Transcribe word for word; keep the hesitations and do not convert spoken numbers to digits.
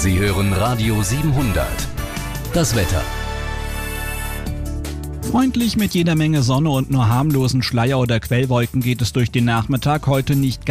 Sie hören Radio siebenhundert. Das Wetter. Freundlich mit jeder Menge Sonne und nur harmlosen Schleier- oder Quellwolken geht es durch den Nachmittag. Heute nicht